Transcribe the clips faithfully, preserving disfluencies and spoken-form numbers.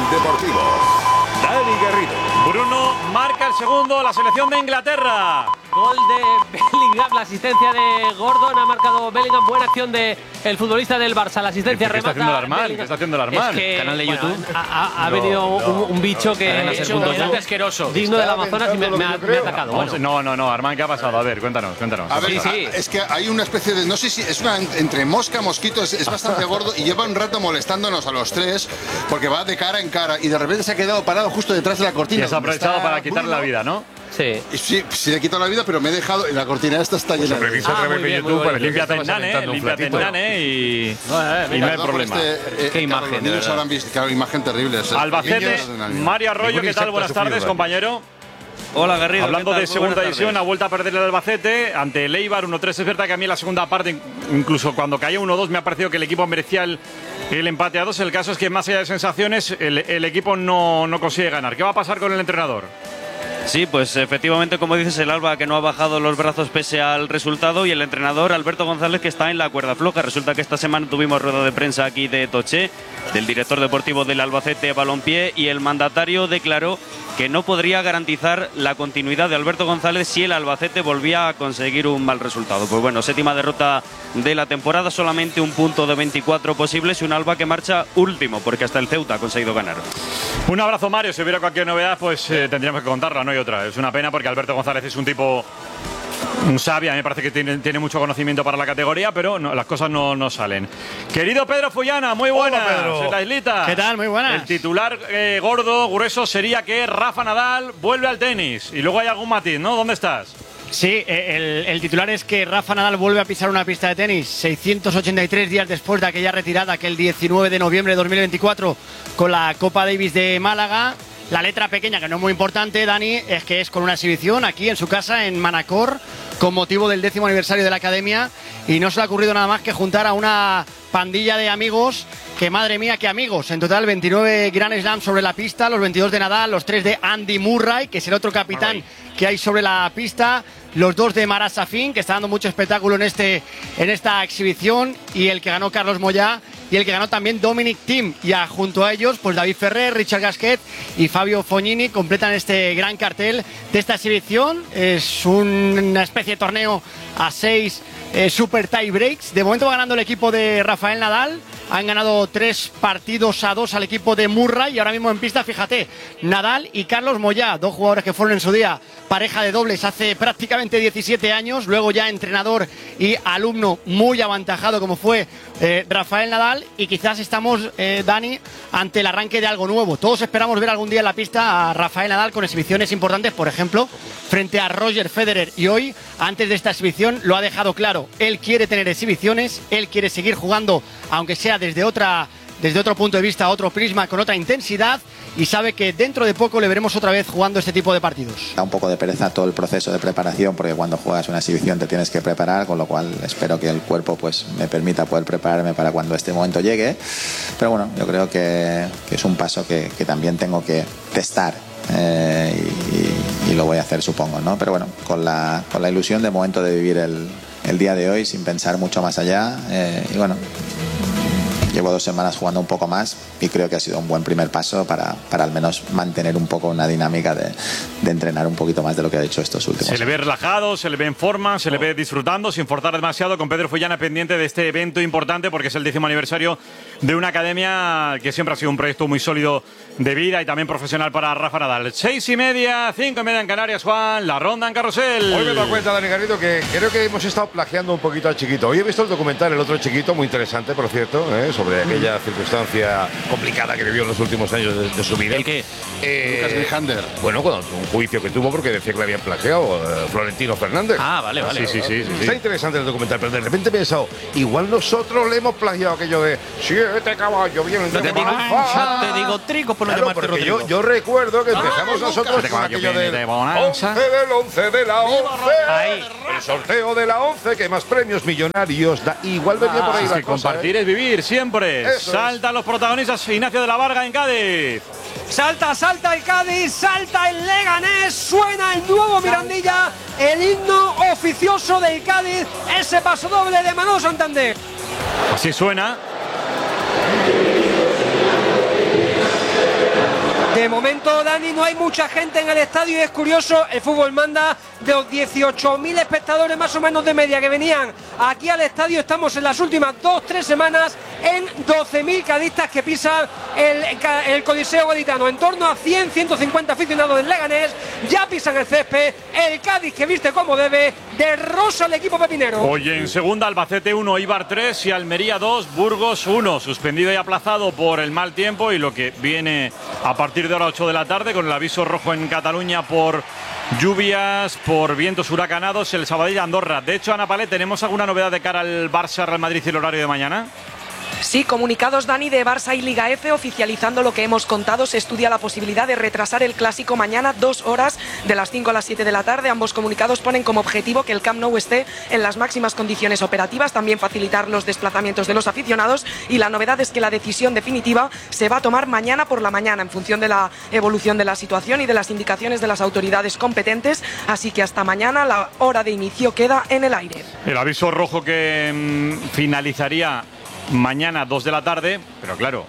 Deportivo, Dani Garrido. Bruno marca el segundo, la selección de Inglaterra. Gol de Bellingham, la asistencia de Gordon, ha marcado Bellingham, buena acción de el futbolista del Barça, la asistencia remata. ¿Qué está haciendo el Armán? ¿Qué está haciendo el Armán? Es que, canal de bueno, YouTube. Ha, ha, ha venido no, no. Un, un bicho que es asqueroso. Digno del Amazonas y me, me, ha, me ha atacado. Bueno. No, no, no, Armán, ¿qué ha pasado? A ver, cuéntanos, cuéntanos. A ver, sí, sí. Es que hay una especie de, no sé si es una entre mosca, mosquito, es, es bastante gordo y lleva un rato molestándonos a los tres porque va de cara en cara y de repente se ha quedado parado justo detrás de la cortina. Y se ha aprovechado para quitarle la vida, ¿no? Sí. Sí, sí le he quitado la vida, pero me he dejado. La cortina esta está llena pues de. Revisa otra vez en YouTube, pues límpiate en Nane, límpiate en Nane y no hay problema. Este, eh, Qué imagen, los niños habrán visto, claro, imagen terrible. Albacete, Mario Arroyo, ¿qué tal? Buenas tardes, compañero. Hola, Garrido. Hablando de segunda división, ha vuelto a perder el Albacete ante el Eibar uno tres. Es verdad que a mí en la segunda parte, incluso cuando caía uno dos, me ha parecido que el equipo merecía el, el empate a dos. El caso es que más allá de sensaciones, el, el equipo no, no consigue ganar. ¿Qué va a pasar con el entrenador? Sí, pues efectivamente, como dices, el Alba que no ha bajado los brazos pese al resultado y el entrenador Alberto González que está en la cuerda floja. Resulta que esta semana tuvimos rueda de prensa aquí de Toché, del director deportivo del Albacete Balompié, y el mandatario declaró que no podría garantizar la continuidad de Alberto González si el Albacete volvía a conseguir un mal resultado. Pues bueno, séptima derrota de la temporada, solamente un punto de veinticuatro posibles y un Alba que marcha último porque hasta el Ceuta ha conseguido ganar. Un abrazo, Mario. Si hubiera cualquier novedad, pues eh, tendríamos que contarla, no hay otra. Es una pena porque Alberto González es un tipo un sabio, a mí me parece que tiene, tiene mucho conocimiento para la categoría, pero no, las cosas no, no salen. Querido Pedro Fullana, muy buenas. Hola, Pedro. En la islita. ¿Qué tal? Muy buenas. El titular eh, gordo, grueso, sería que Rafa Nadal vuelve al tenis. Y luego hay algún matiz, ¿no? ¿Dónde estás? Sí, el, el titular es que Rafa Nadal vuelve a pisar una pista de tenis seiscientos ochenta y tres días después de aquella retirada, aquel diecinueve de noviembre de dos mil veinticuatro con la Copa Davis de Málaga. La letra pequeña, que no es muy importante, Dani, es que es con una exhibición aquí en su casa en Manacor con motivo del décimo aniversario de la Academia, y no se le ha ocurrido nada más que juntar a una pandilla de amigos que, madre mía, qué amigos. En total veintinueve Grand Slams sobre la pista, los veintidós de Nadal, los tres de Andy Murray, que es el otro capitán que hay sobre la pista, los dos de Marat Safin, que está dando mucho espectáculo en, este, en esta exhibición, y el que ganó Carlos Moyá, y el que ganó también Dominic Thiem. Y a, junto a ellos, pues David Ferrer, Richard Gasquet y Fabio Fognini completan este gran cartel de esta exhibición. Es un, una especie de torneo a seis eh, super tie breaks. De momento va ganando el equipo de Rafael Nadal. Han ganado tres partidos a dos al equipo de Murray, y ahora mismo en pista, fíjate, Nadal y Carlos Moyá, dos jugadores que fueron en su día pareja de dobles hace prácticamente diecisiete años, luego ya entrenador y alumno muy aventajado como fue eh, Rafael Nadal, y quizás estamos, eh, Dani, ante el arranque de algo nuevo. Todos esperamos ver algún día en la pista a Rafael Nadal con exhibiciones importantes, por ejemplo, frente a Roger Federer, y hoy, antes de esta exhibición, lo ha dejado claro. Él quiere tener exhibiciones, él quiere seguir jugando, aunque sea desde otra, desde otro punto de vista, otro prisma, con otra intensidad, y sabe que dentro de poco le veremos otra vez jugando este tipo de partidos. Da un poco de pereza todo el proceso de preparación, porque cuando juegas una exhibición te tienes que preparar, con lo cual espero que el cuerpo pues me permita poder prepararme para cuando este momento llegue. Pero bueno, yo creo que, que es un paso que, que también tengo que testar. Eh, y, y, y lo voy a hacer, supongo, ¿no? Pero bueno, con la, con la ilusión de momento de vivir el, el día de hoy sin pensar mucho más allá. Eh, y bueno, llevo dos semanas jugando un poco más y creo que ha sido un buen primer paso para, para al menos mantener un poco una dinámica de, de entrenar un poquito más de lo que ha hecho estos últimos años. Se le ve relajado, se le ve en forma, se le ve disfrutando, sin forzar demasiado, con Pedro Fullana pendiente de este evento importante porque es el décimo aniversario de una academia que siempre ha sido un proyecto muy sólido de vida y también profesional para Rafa Nadal. Seis y media, cinco y media en Canarias, Juan, la ronda en Carrusel. Hoy me he dado cuenta, Dani Garrido, que creo que hemos estado plagiando un poquito al Chiquito. Hoy he visto el documental El otro Chiquito, muy interesante, por cierto, ¿eh? sobre aquella circunstancia complicada que vivió en los últimos años de, de su vida. ¿El qué? Eh, Lucas Grijander. Bueno, cuando un juicio que tuvo porque decía que le habían plagiado eh, Florentino Fernández. Ah, vale, vale. Sí, sí, sí, sí, sí. Está interesante el documental, pero de repente he pensado, igual nosotros le hemos plagiado aquello de siete caballos vienen de Te digo, Bonanza. te digo trigo por no Claro, llamarte porque Rodrigo. yo, yo recuerdo que empezamos nosotros con aquello del de Bonanza. once del once de la once. Ahí. El sorteo de la once, que más premios millonarios da. Igual venía por ahí Es la que cosa, compartir ¿eh? es vivir, siempre. Eso es. Saltan los protagonistas, Ignacio de la Varga en Cádiz. Salta, salta el Cádiz, salta el Leganés, suena el nuevo Mirandilla, el himno oficioso del Cádiz, ese paso doble de Manolo Santander. Así suena. cierto, Dani, no hay mucha gente en el estadio y es curioso, el fútbol manda. De los dieciocho mil espectadores más o menos de media que venían aquí al estadio, estamos en las últimas dos, tres semanas en doce mil cadistas que pisan el, el Coliseo Gaditano. En torno a cien, ciento cincuenta aficionados del Leganés ya pisan el césped. El Cádiz, que viste como debe, de rosa al equipo pepinero. Oye, en segunda, Albacete uno, Eibar tres y Almería dos, Burgos uno. Suspendido y aplazado por el mal tiempo y lo que viene a partir de ahora ocho de la tarde con el aviso rojo en Cataluña por lluvias, por vientos huracanados, el Sabadell Andorra. De hecho, Ana Palet, ¿tenemos alguna novedad de cara al Barça, Real Madrid y el horario de mañana? Sí, comunicados, Dani, de Barça y Liga F oficializando lo que hemos contado. Se estudia la posibilidad de retrasar el clásico mañana dos horas, de las cinco a las siete de la tarde. Ambos comunicados ponen como objetivo que el Camp Nou esté en las máximas condiciones operativas, también facilitar los desplazamientos de los aficionados, y la novedad es que la decisión definitiva se va a tomar mañana por la mañana en función de la evolución de la situación y de las indicaciones de las autoridades competentes, así que hasta mañana la hora de inicio queda en el aire. El aviso rojo que mmm, finalizaría mañana dos de la tarde, pero claro,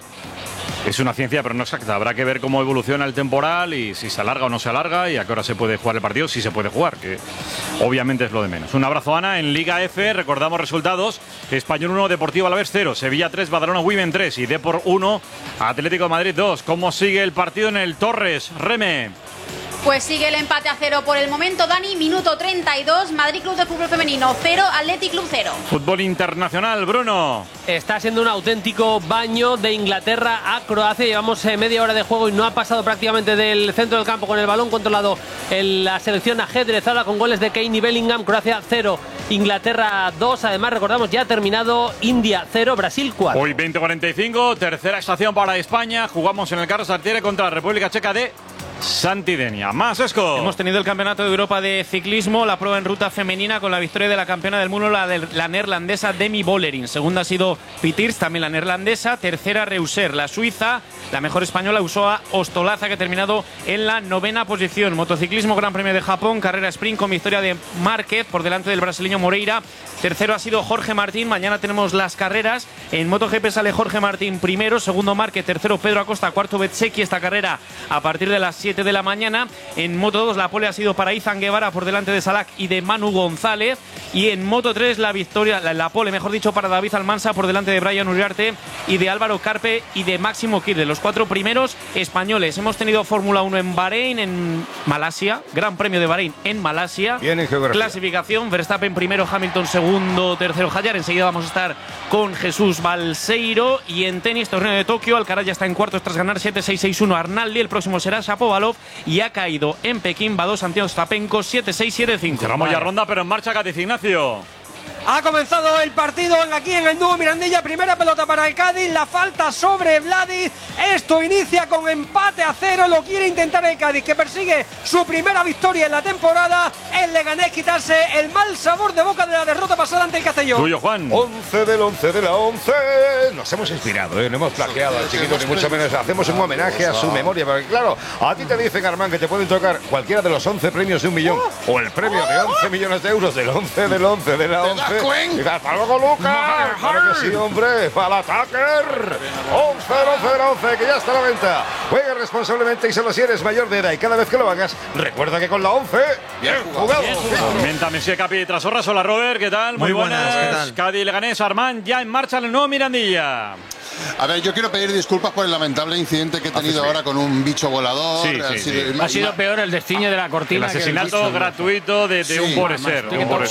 es una ciencia pero no exacta. Habrá que ver cómo evoluciona el temporal y si se alarga o no se alarga y a qué hora se puede jugar el partido, si se puede jugar, que obviamente es lo de menos. Un abrazo, Ana. En Liga F recordamos resultados: Español uno, Deportivo Alavés cero, Sevilla tres, Badalona Women tres y Depor uno, Atlético de Madrid dos. ¿Cómo sigue el partido en el Torres, Reme? Pues sigue el empate a cero por el momento, Dani. Minuto treinta y dos, Madrid Club de Fútbol Femenino cero, Athletic Club cero. Fútbol internacional, Bruno. Está siendo un auténtico baño de Inglaterra a Croacia. Llevamos eh, media hora de juego y no ha pasado prácticamente del centro del campo con el balón controlado en la selección ajedrezada con goles de Kane y Bellingham. Croacia cero, Inglaterra dos. Además, recordamos, ya ha terminado India cero, Brasil cuatro. Hoy veinte cuarenta y cinco, tercera estación para España. Jugamos en el Carlos Tartiere contra la República Checa de Santidenia. Más, Esco. Hemos tenido el Campeonato de Europa de Ciclismo, la prueba en ruta femenina con la victoria de la campeona del mundo, la, de, la neerlandesa Demi Vollering. Segunda ha sido Pitirs, también la neerlandesa. Tercera, Reuser, la suiza. La mejor española, Usoa Ostolaza, que ha terminado en la novena posición. Motociclismo, Gran Premio de Japón, carrera sprint con victoria de Márquez por delante del brasileño Moreira. Tercero ha sido Jorge Martín. Mañana tenemos las carreras. En MotoGP sale Jorge Martín primero, segundo Márquez, tercero Pedro Acosta, cuarto Bezzecchi. Esta carrera a partir de las siete de la mañana. En Moto dos la pole ha sido para Izan Guevara por delante de Salak y de Manu González. Y en Moto tres la victoria, la, la pole, mejor dicho, para David Almansa por delante de Brian Uriarte y de Álvaro Carpe y de Máximo Kirle. Los cuatro primeros españoles. Hemos tenido Fórmula uno en Bahrein, en Malasia. Gran Premio de Bahrein en Malasia. Bien en geografía. Clasificación: Verstappen primero, Hamilton segundo, tercero Hayar. Enseguida vamos a estar con Jesús Balseiro. Y en tenis, torneo de Tokio, Alcaraz ya está en cuartos tras ganar siete seis seis uno a Arnaldi. El próximo será Shapovalov y ha caído en Pekín Bados ante Ostapenko siete seis siete cinco. Cerramos ya ronda, pero en marcha, Cádiz, Ignacio. Ha comenzado el partido aquí en el nuevo Mirandilla. Primera pelota para el Cádiz. La falta sobre Vladi. Esto inicia con empate a cero. Lo quiere intentar el Cádiz, que persigue su primera victoria en la temporada. El Leganés quitarse el mal sabor de boca de la derrota pasada ante el Castellón. Tuyo, Juan. once del once de la once. Nos hemos inspirado, ¿eh? No hemos plagiado al chiquito, ni mucho menos. Hacemos un homenaje a su memoria. Porque claro, a ti te dicen, Armán, que te pueden tocar cualquiera de los once premios de un millón. O el premio de once millones de euros del once del once de la once. Y hasta luego, Lucas. Claro que sí, hombre. Para Tucker. once del once del once, que ya está a la venta. Juega responsablemente y solo si eres mayor de edad. Y cada vez que lo hagas, recuerda que con la once, bien jugado. Tormenta, Messi, Capi, Trasorras. Hola, Robert, ¿qué tal? Muy, Muy buenas. buenas. ¿Qué tal? Cádiz, Leganés, Armán, ya en marcha el nuevo Mirandilla. A ver, yo quiero pedir disculpas por el lamentable incidente que he tenido ahora con un bicho volador. Sí, sí, ha, sido, sí. ha sido peor el destino de la cortina. El asesinato el gratuito de, de sí, un pobre ser.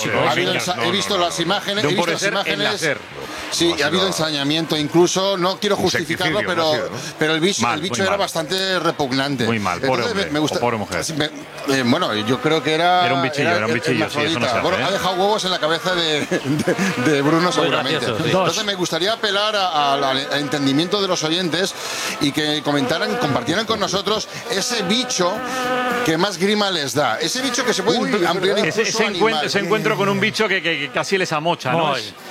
He visto las imágenes. De un he visto pobre las ser imágenes. Sí, ha habido ensañamiento incluso. No quiero justificarlo, pero, ¿no? pero el bicho, mal, el bicho era mal. bastante repugnante. Muy mal, pobre Entonces, hombre, me gusta, pobre mujer. Me, eh, bueno, yo creo que era. Era un bichillo, era, era un bichillo. Sí, eso no se hace, bueno, ¿eh? Ha dejado huevos en la cabeza de, de, de Bruno, seguramente. Gracioso, sí. Entonces, me gustaría apelar al entendimiento de los oyentes y que comentaran, compartieran con nosotros ese bicho que más grima les da. Ese bicho que se puede Uy, ampliar incluso ese, ese, encuentro, ese encuentro con un bicho que, que, que casi les amocha, ¿no?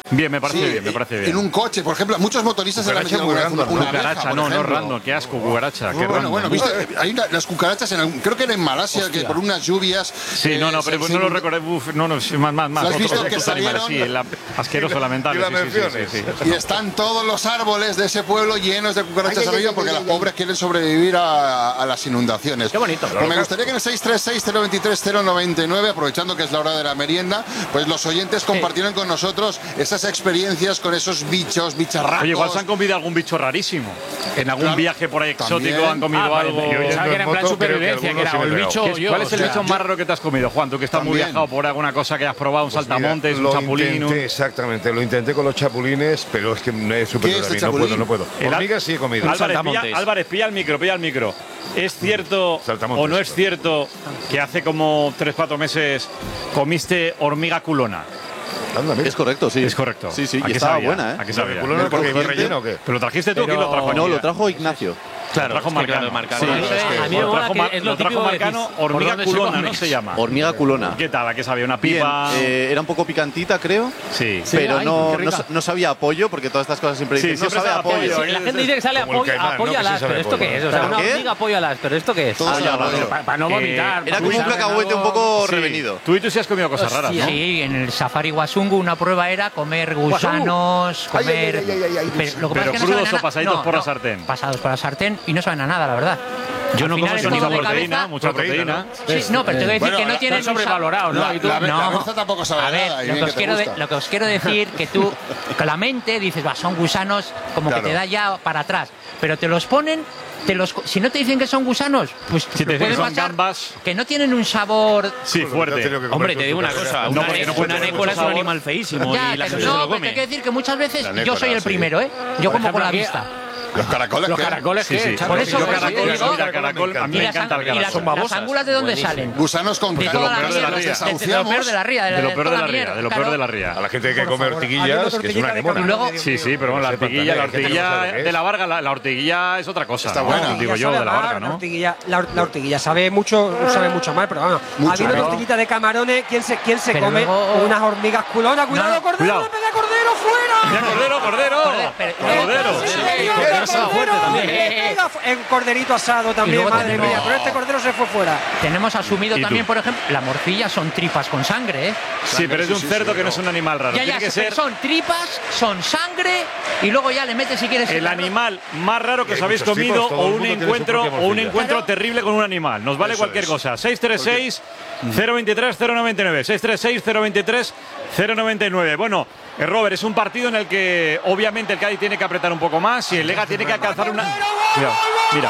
Bien, me parece Sí, bien, me parece bien. En un coche, por ejemplo, muchos motoristas se le han metido alguna vez una, una abeja, cucaracha, por no, no ejemplo. random, qué asco, cucaracha, qué Bueno, random. bueno, viste, hay una- las cucarachas, en algún- creo que era en Malasia, Hostia. que por unas lluvias. Sí, eh, no, no, se- pero se- no lo recordé. Uf, no, no, sí, más, más, más. ¿Lo has otros- visto otros que animales, salieron? sí, la- asqueroso, lamentable. y la sí, sí, sí, menciones. sí, sí. Y están todos los árboles de ese pueblo llenos de cucarachas Ay, ay, arriba ay, porque ay, las ay, ay. pobres quieren sobrevivir a, a las inundaciones. Qué bonito. Pues me gustaría que en el seis tres seis, cero veintitrés, cero noventa y nueve, aprovechando que es la hora de la merienda, pues los oyentes compartieran con nosotros esas experiencias con esos bichos, bicharracos. Oye, igual se han comido algún bicho rarísimo. En algún Claro, viaje por ahí exótico también. han comido Ah, vale, algo. yo pensaba que era en plan moto, creo que supervivencia, que algunos era o el sí me he bicho ¿Qué o es- yo. ¿Cuál es el o sea, bicho más raro que te has comido, Juan? Tú que estás muy También. viajado por alguna cosa que has probado, un Pues mira, saltamontes, un lo chapulín. un- intenté, exactamente, lo intenté con los chapulines, pero es que no es súper ¿Qué es para el mí, no puedo, chapulín? no puedo. El al- Hormigas sí he comido. Álvarez, pilla, saltamontes. Álvarez, pilla el micro, pilla el micro. ¿Es cierto Saltamontes. o no es cierto que hace como tres, cuatro meses comiste hormiga culona? Anda, mira. Es correcto, sí. Es correcto. Sí, sí, ¿A y qué estaba sabía? buena, ¿eh? ¿A qué ¿La de sabía? culona porque Del relleno o qué? ¿Pero lo trajiste tú? ¿Quién lo trajo aquí? No, lo trajo Ignacio. Claro, lo trajo es que claro, Marcano. Marcano. Sí, Eso es es, que a mí me lo mola trajo que Mar- es lo lo trajo típico de Marcano, decir, ¿por hormiga dónde se culona, come? ¿no se llama? Hormiga culona. ¿Qué tal? ¿A qué sabía? ¿Una Bien, pipa? eh, era un poco picantita, creo. Sí. Pero ay, no, qué no, rica. no sabía a pollo, porque todas estas cosas siempre Sí, dicen, no siempre sabe a sabe a pollo. pollo, Sí, ¿eh? la gente dice que sale Como el apoyo, caimán, ¿no? apoyo Que a sí las, sabe pero ¿esto pollo. qué es? O sea, ¿Pero una qué? hormiga apoyo a las, pero ¿esto qué es? Todo sabe a vale. pollo. Para no vomitar. Era para como un cuidar. cacahuete un poco Sí. revenido. Tú y tú sí has comido cosas raras, ¿no? Sí, en el Safari Wasungu una prueba era comer gusanos, Ay, ay, comer... ay, ay, ay, ay, pero lo que Pero pasa es que no crudos saben a o na- pasaditos no, por la no, sartén. Pasados por la sartén y no saben a nada, la verdad. Yo Al no final como es eso, todo mucha de proteína, cabeza. mucha proteína. Sí, no, pero te voy a decir Bueno, que no la- tienen está un sa- sobrevalorado, ¿no? La, Y tú- la, la No. berza tampoco sabe A ver, nada. y lo bien que, os te quiero de- gusta. lo que os quiero decir que tú, con la mente, dices, va, son gusanos, como Claro. que te da ya para atrás. Pero te los ponen, te los, co- si no te dicen que son gusanos, pues Si te dicen puede que son pasar gambas. que no tienen un sabor. Sí, fuerte. Hombre, te digo una cosa, No, una, porque ne- no puede una tener nécora mucho es un sabor. animal feísimo Ya, y la pero gente se no, lo pero te come. quiero decir que muchas veces La yo nécora, soy el sí. primero, ¿eh? Yo como con la aquí- vista. Los caracoles, Los ¿qué? caracoles, Sí, ¿qué? sí. Charlie? Por eso Yo que caracol, te digo- mira, caracol, a mí Y me las, encanta el y las- caracol. las angulas de dónde salen? Gusanos con De de toda la peor de la vida, ría. de- de lo peor de la ría, De lo peor de toda la ría, mierda, de lo claro. peor de la ría. A la gente hay que Por comer favor, ortiguillas, habiendo que es una tortillita de anemona. Y luego- Sí, sí, pero bueno, la Que sepan ortiguilla, la también, que ortiguilla no sabe qué de es. la Varga, la, la ortiguilla es otra cosa. Está ¿no? buena. Digo yo, sabe de la mal, Varga, La ¿no? ortiguilla, la, or- la ortiguilla sabe mucho, sabe mucho mal, pero vamos. Mucho, habiendo ¿no? tortillita de camarones, ¿quién se, quién se Pero come luego- unas hormigas culonas? ¡Cuidado, No, Cordero! cuidado. ¡Le pega Cordero fuera! Mira, Cordero, Cordero. Cordero, pero- Cordero. Sí, señor, Cordero el asado fuerte también. le pega fu- En corderito asado también, luego madre tenemos- mía. Pero este cordero se fue fuera. Tenemos asumido ¿Y tú? también, por ejemplo, la morcilla son tripas con sangre, ¿eh? Sí, pero es de un cerdo que no es un animal raro. Ya, Tiene ya, que pero ser son tripas, son sangre y luego ya le metes si quieres el animal más raro que Y os hay habéis muchos comido tipos, todo o el un mundo tiene su encuentro propia o un morcilla. encuentro Claro. terrible con un animal. Nos vale Eso cualquier es. cosa. seis tres seis, cero veintitrés, cero noventa y nueve. seis tres seis, cero veintitrés, cero noventa y nueve. Bueno, eh, Robert, es un partido en el que obviamente el Cádiz tiene que apretar un poco más y el Lega tiene que alcanzar una. Mira, mira.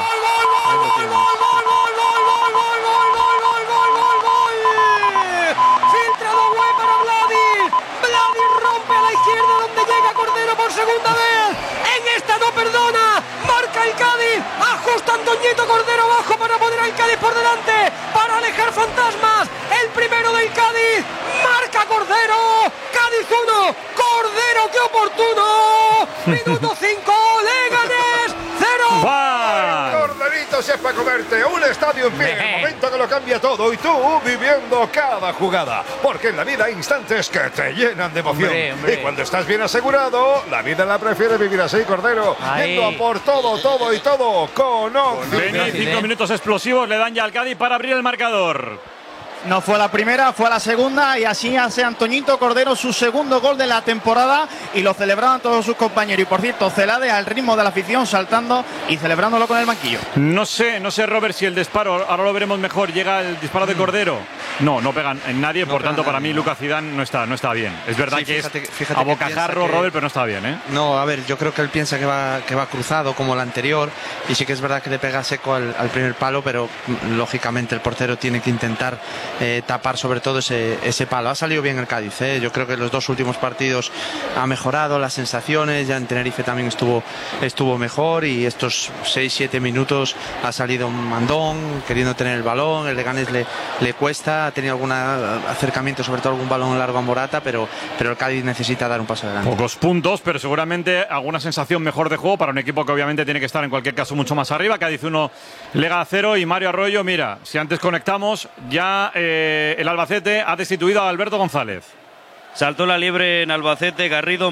Filtrado Güey para Vladi. Vladi rompe a la izquierda donde llega Cordero por segunda vez. En esta no perdona. Marca el Cádiz. Ajusta Antoñito Cordero abajo para poner al Cádiz por delante. Para alejar fantasmas. El primero del Cádiz. Marca Cordero. Cádiz uno. Cordero, qué oportuno. Minuto cinco. Leganés cero. ¡Va! Corderito es para comerte, un estadio en pie, el momento que lo cambia todo y tú viviendo cada jugada, porque en la vida hay instantes que te llenan de emoción. Hombre, hombre. Y cuando estás bien asegurado, la vida la prefiere vivir así, Cordero, Ahí. yendo a por todo, todo y todo con Occidente. Vení, cinco minutos explosivos le dan ya al Cádiz para abrir el marcador. No fue la primera, fue la segunda y así hace Antoñito Cordero su segundo gol de la temporada y lo celebraban todos sus compañeros. Y por cierto, Celade al ritmo de la afición saltando y celebrándolo con el banquillo. No sé, no sé, Robert, si el disparo, ahora lo veremos mejor, llega el disparo de Cordero. No, no pegan en nadie, No por tanto, pega para nadie, mí Lucas Zidane no está, no está bien. Es verdad Sí, que fíjate que- es fíjate a que bocajarro, piensa que- Robert, pero no está bien, ¿eh? No, a ver, yo creo que él piensa que va, que va cruzado como el anterior y sí que es verdad que le pega seco al, al primer palo, pero mm, lógicamente el portero tiene que intentar eh, tapar sobre todo ese, ese palo. Ha salido bien el Cádiz, ¿eh? Yo creo que los dos últimos partidos ha mejorado las sensaciones, ya en Tenerife también estuvo, estuvo mejor y estos seis siete minutos ha salido un mandón queriendo tener el balón, el Leganés le, le cuesta, ha tenido algún acercamiento, sobre todo algún balón largo a Morata, pero, pero el Cádiz necesita dar un paso adelante. Pocos puntos, pero seguramente alguna sensación mejor de juego para un equipo que obviamente tiene que estar en cualquier caso mucho más arriba. Cádiz uno, Lega cero y Mario Arroyo, mira, si antes conectamos, ya eh, el Albacete ha destituido a Alberto González. Saltó la liebre en Albacete, Garrido